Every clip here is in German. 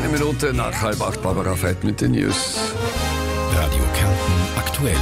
Eine Minute nach 7:30, Barbara Veit mit den News. Radio Kärnten aktuell.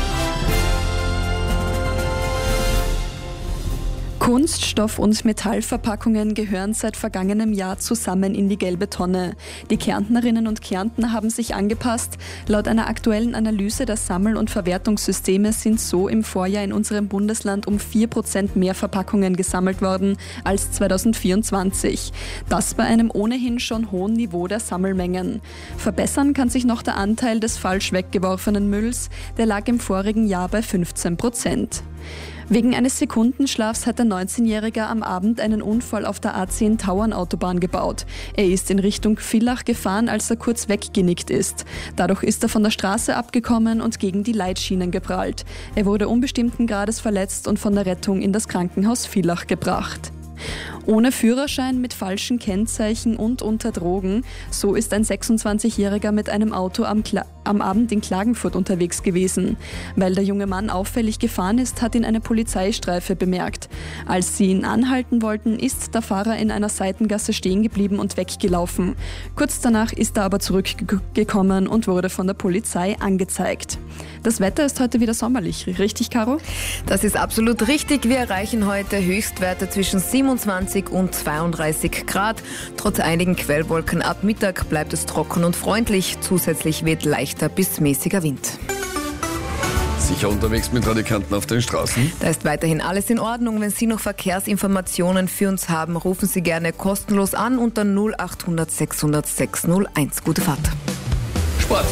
Kunststoff- und Metallverpackungen gehören seit vergangenem Jahr zusammen in die gelbe Tonne. Die Kärntnerinnen und Kärntner haben sich angepasst. Laut einer aktuellen Analyse der Sammel- und Verwertungssysteme sind so im Vorjahr in unserem Bundesland um 4% mehr Verpackungen gesammelt worden als 2024. Das bei einem ohnehin schon hohen Niveau der Sammelmengen. Verbessern kann sich noch der Anteil des falsch weggeworfenen Mülls. Der lag im vorigen Jahr bei 15%. Wegen eines Sekundenschlafs hat der 19-Jährige am Abend einen Unfall auf der A10 Tauernautobahn gebaut. Er ist in Richtung Villach gefahren, als er kurz weggenickt ist. Dadurch ist er von der Straße abgekommen und gegen die Leitschienen geprallt. Er wurde unbestimmten Grades verletzt und von der Rettung in das Krankenhaus Villach gebracht. Ohne Führerschein, mit falschen Kennzeichen und unter Drogen. So ist ein 26-Jähriger mit einem Auto am Abend in Klagenfurt unterwegs gewesen. Weil der junge Mann auffällig gefahren ist, hat ihn eine Polizeistreife bemerkt. Als sie ihn anhalten wollten, ist der Fahrer in einer Seitengasse stehen geblieben und weggelaufen. Kurz danach ist er aber zurückgekommen und wurde von der Polizei angezeigt. Das Wetter ist heute wieder sommerlich, richtig, Caro? Das ist absolut richtig. Wir erreichen heute Höchstwerte zwischen 27 und 32 Grad. Trotz einigen Quellwolken ab Mittag bleibt es trocken und freundlich. Zusätzlich weht leichter bis mäßiger Wind. Sicher unterwegs mit Radio Kärnten auf den Straßen? Da ist weiterhin alles in Ordnung. Wenn Sie noch Verkehrsinformationen für uns haben, rufen Sie gerne kostenlos an unter 0800 600 601. Gute Fahrt. Sport.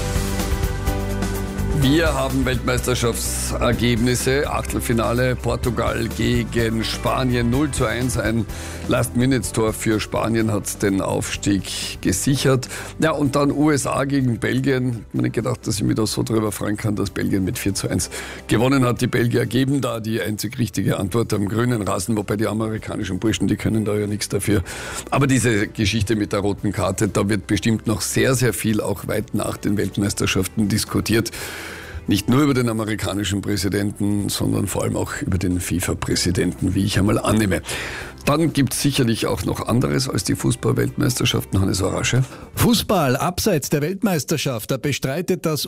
Wir haben Weltmeisterschaftsergebnisse. Achtelfinale Portugal gegen Spanien 0:1. Ein Last-Minute-Tor für Spanien hat den Aufstieg gesichert. Ja, und dann USA gegen Belgien. Ich habe nicht gedacht, dass ich mich da so drüber freuen kann, dass Belgien mit 4:1 gewonnen hat. Die Belgier geben da die einzig richtige Antwort am grünen Rasen, wobei die amerikanischen Burschen, die können da ja nichts dafür. Aber diese Geschichte mit der roten Karte, da wird bestimmt noch sehr, sehr viel auch weit nach den Weltmeisterschaften diskutiert. Nicht nur über den amerikanischen Präsidenten, sondern vor allem auch über den FIFA-Präsidenten, wie ich einmal annehme. Dann gibt es sicherlich auch noch anderes als die Fußball-Weltmeisterschaften. Hannes Horasche. Fußball abseits der Weltmeisterschaft. Da bestreitet das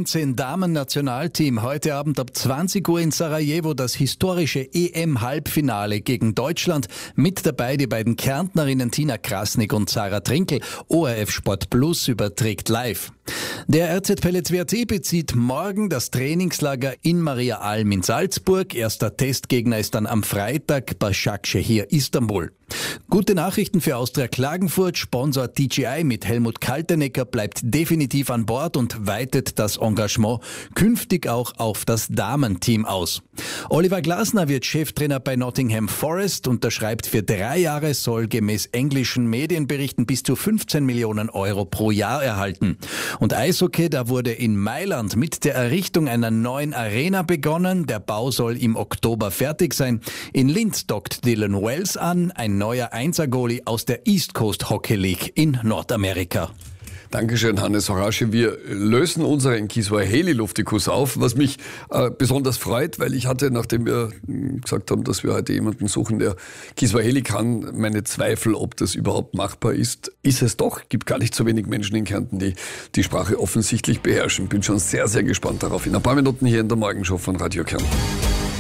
U19-Damen-Nationalteam heute Abend ab 20 Uhr in Sarajevo das historische EM-Halbfinale gegen Deutschland. Mit dabei die beiden Kärntnerinnen Tina Krasnick und Sarah Trinkel. ORF Sport Plus überträgt live. Der RZ Pellets WRT bezieht morgen das Trainingslager in Maria Alm in Salzburg. Erster Testgegner ist dann am Freitag Başakşehir Istanbul. Gute Nachrichten für Austria Klagenfurt. Sponsor DJI mit Helmut Kaltenecker bleibt definitiv an Bord und weitet das Engagement künftig auch auf das Damenteam aus. Oliver Glasner wird Cheftrainer bei Nottingham Forest, unterschreibt für 3 Jahre, soll gemäß englischen Medienberichten bis zu 15 Millionen Euro pro Jahr erhalten. Und Eishockey, da wurde in Mailand mit der Errichtung einer neuen Arena begonnen. Der Bau soll im Oktober fertig sein. In Linz dockt Dylan Wells an, ein neuer Einser-Goalie aus der East Coast Hockey League in Nordamerika. Dankeschön, Hannes Horasche. Wir lösen unseren Kiswahili-Luftikus auf, was mich besonders freut, weil ich hatte, nachdem wir gesagt haben, dass wir heute jemanden suchen, der Kiswahili kann, meine Zweifel, ob das überhaupt machbar ist. Ist es doch. Gibt gar nicht so wenig Menschen in Kärnten, die die Sprache offensichtlich beherrschen. Bin schon sehr, sehr gespannt darauf. In ein paar Minuten hier in der Morgenshow von Radio Kärnten.